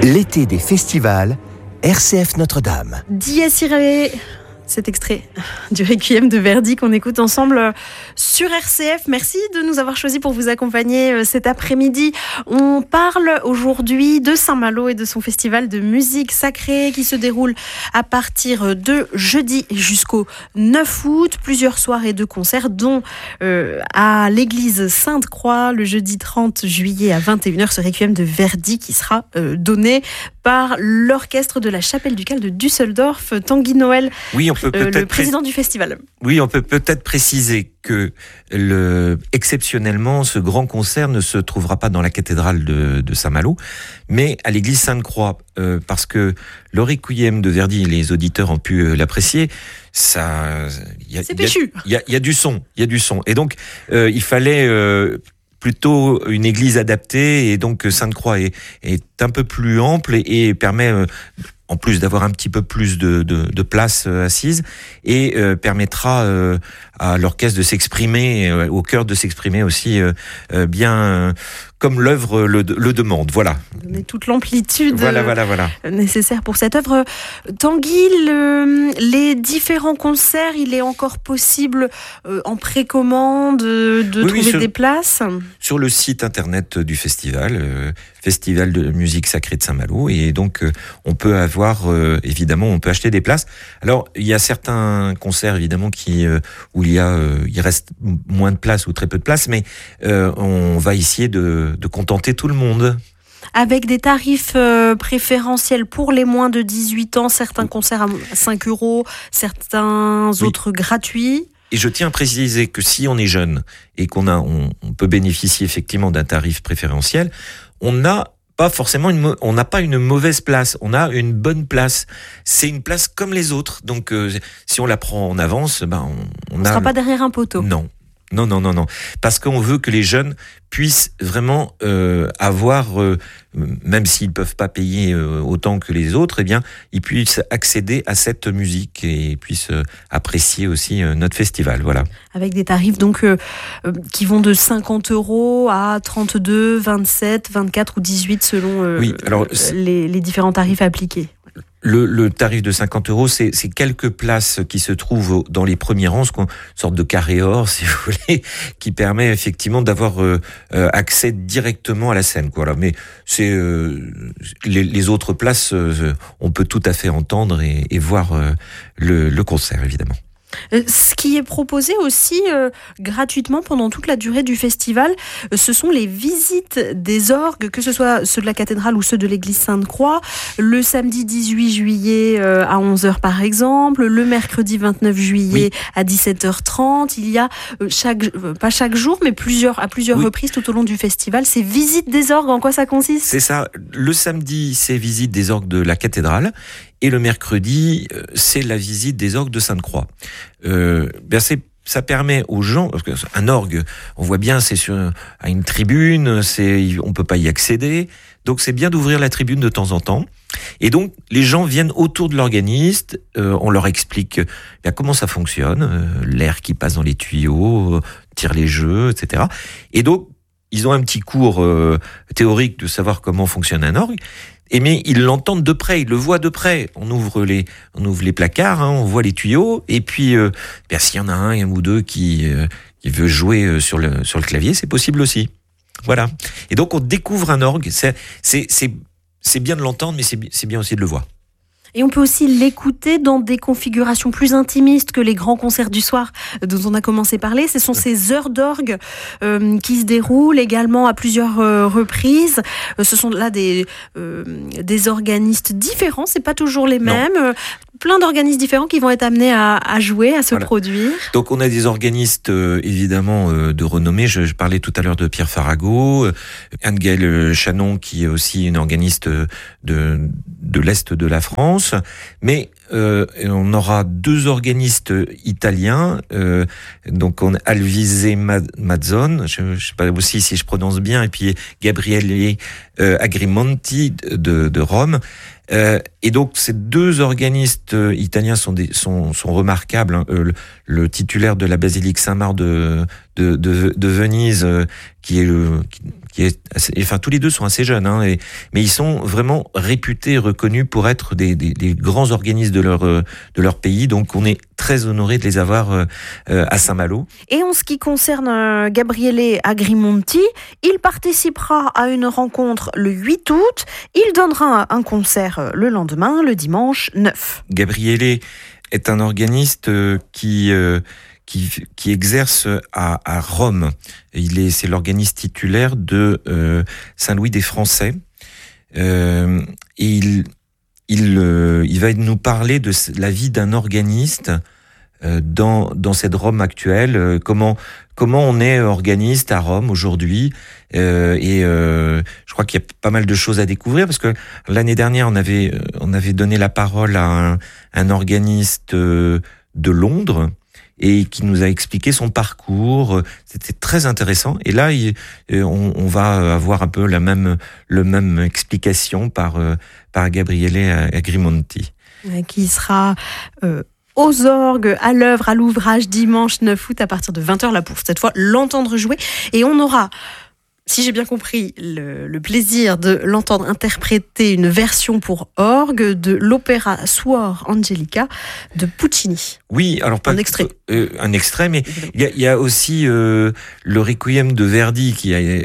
L'été des festivals, RCF Notre-Dame. Dies Irae, cet extrait du Requiem de Verdi qu'on écoute ensemble sur RCF. Merci de nous avoir choisis pour vous accompagner cet après-midi. On parle aujourd'hui de Saint-Malo et de son festival de musique sacrée qui se déroule à partir de jeudi jusqu'au 9 août. Plusieurs soirées de concerts, dont à l'église Sainte-Croix le jeudi 30 juillet à 21h, ce Requiem de Verdi qui sera donné par l'orchestre de la chapelle ducale de Düsseldorf. Tanguy Noël, oui, on peut peut-être le président du festival. Oui, on peut peut-être préciser que exceptionnellement, ce grand concert ne se trouvera pas dans la cathédrale de Saint-Malo, mais à l'église Sainte-Croix, parce que le Requiem de Verdi, les auditeurs ont pu l'apprécier. C'est péchu. Il y a du son, et donc il fallait plutôt une église adaptée, et donc Sainte-Croix est un peu plus ample et permet, en plus d'avoir un petit peu plus de place assise, et permettra à l'orchestre de s'exprimer, au chœur de s'exprimer aussi bien comme l'œuvre le demande. Voilà. Donner toute l'amplitude voilà. nécessaire pour cette œuvre. Tanguy, les différents concerts, il est encore possible en précommande de trouver des places sur le site internet du festival, Festival de musique sacrée de Saint-Malo, et donc on peut avoir évidemment, on peut acheter des places. Alors il y a certains concerts évidemment où il reste moins de place ou très peu de place, mais on va essayer de contenter tout le monde. Avec des tarifs préférentiels pour les moins de 18 ans, certains concerts à 5 €, certains autres gratuits. Et je tiens à préciser que si on est jeune et on peut bénéficier effectivement d'un tarif préférentiel, on n'a pas une mauvaise place, on a une bonne place. C'est une place comme les autres. Donc si on la prend en avance, on ne sera pas derrière un poteau. Non. Parce qu'on veut que les jeunes puissent vraiment avoir, même s'ils ne peuvent pas payer autant que les autres, eh bien, ils puissent accéder à cette musique et puissent apprécier aussi notre festival. Voilà. Avec des tarifs donc qui vont de 50 € à 32, 27, 24 ou 18 selon les différents tarifs appliqués. Le tarif de 50 €, c'est quelques places qui se trouvent dans les premiers rangs, une sorte de carré or, si vous voulez, qui permet effectivement d'avoir accès directement à la scène, quoi. Mais c'est les autres places, on peut tout à fait entendre et voir le concert, évidemment. Ce qui est proposé aussi gratuitement pendant toute la durée du festival, ce sont les visites des orgues, que ce soit ceux de la cathédrale ou ceux de l'église Sainte-Croix, le samedi 18 juillet à 11h par exemple, le mercredi 29 juillet à 17h30. Il y a pas chaque jour, mais à plusieurs reprises tout au long du festival, ces visites des orgues. En quoi ça consiste ? C'est ça. Le samedi, c'est visite des orgues de la cathédrale. Et le mercredi, c'est la visite des orgues de Sainte-Croix. Ça permet aux gens, parce qu'un orgue, on voit bien, c'est à une tribune, on peut pas y accéder. Donc c'est bien d'ouvrir la tribune de temps en temps. Et donc les gens viennent autour de l'organiste, on leur explique comment ça fonctionne, l'air qui passe dans les tuyaux, tire les jeux, etc. Et donc ils ont un petit cours théorique de savoir comment fonctionne un orgue. Mais ils l'entendent de près, ils le voient de près. On ouvre les placards, on voit les tuyaux, et puis s'il y en a un ou deux qui veut jouer sur le clavier, c'est possible aussi. Voilà. Et donc on découvre un orgue. C'est bien de l'entendre, mais c'est bien aussi de le voir. Et on peut aussi l'écouter dans des configurations plus intimistes que les grands concerts du soir dont on a commencé à parler. Ce sont ces heures d'orgue qui se déroulent également à plusieurs reprises. Ce sont là des organistes différents, c'est pas toujours les mêmes. Plein d'organistes différents qui vont être amenés à jouer, à se produire. Donc on a des organistes évidemment de renommée. Je parlais tout à l'heure de Pierre Farago, Anne-Gaëlle Chanon qui est aussi une organiste de l'Est de la France. Mais on aura 2 organistes italiens, donc on Alvise Mazzone, je sais pas aussi si je prononce bien, et puis Gabriele Agrimonti de Rome. Et donc ces 2 organistes italiens sont remarquables. Hein. Le titulaire de la basilique Saint-Marc de Venise, qui est assez, enfin tous les 2 sont assez jeunes, hein, mais ils sont vraiment réputés, reconnus pour être des grands organistes de leur pays. Donc on est très honoré de les avoir à Saint-Malo. Et en ce qui concerne Gabriele Agrimonti, il participera à une rencontre le 8 août. Il donnera un concert le lendemain, le dimanche 9. Gabriele est un organiste qui exerce à Rome. C'est l'organiste titulaire de Saint-Louis des Français. Et il va nous parler de la vie d'un organiste dans cette Rome actuelle. Comment on est organiste à Rome aujourd'hui. Je crois qu'il y a pas mal de choses à découvrir, parce que l'année dernière on avait donné la parole à un organiste de Londres, et qui nous a expliqué son parcours. C'était très intéressant. Et là, on va avoir un peu la même explication par Gabriele Agrimonti. Qui sera aux orgues, à l'œuvre, à l'ouvrage, dimanche 9 août à partir de 20h, là pour cette fois l'entendre jouer. Et on aura, si j'ai bien compris, le plaisir de l'entendre interpréter une version pour orgue de l'opéra Suor Angelica de Puccini. Oui, alors pas un extrait. Un extrait, mais il y a aussi le Requiem de Verdi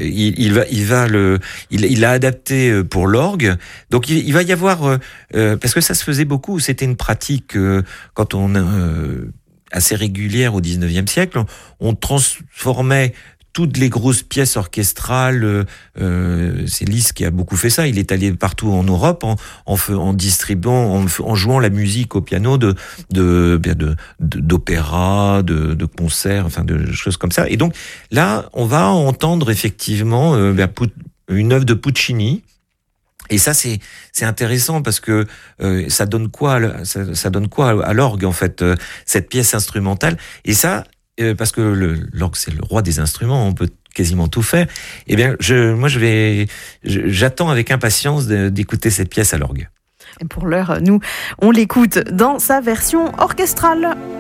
il l'a adapté pour l'orgue. Donc il va y avoir parce que ça se faisait beaucoup. C'était une pratique quand on assez régulière au 19e siècle. On transformait toutes les grosses pièces orchestrales, c'est Liszt qui a beaucoup fait ça. Il est allé partout en Europe en distribuant, en jouant la musique au piano d'opéra, de concerts, enfin de choses comme ça. Et donc là, on va entendre effectivement une œuvre de Puccini. Et ça, c'est intéressant parce que ça donne quoi à l'orgue, en fait, cette pièce instrumentale. Et ça, parce que l'orgue, c'est le roi des instruments, on peut quasiment tout faire. Eh bien, j'attends avec impatience d'écouter cette pièce à l'orgue. Et pour l'heure, nous, on l'écoute dans sa version orchestrale.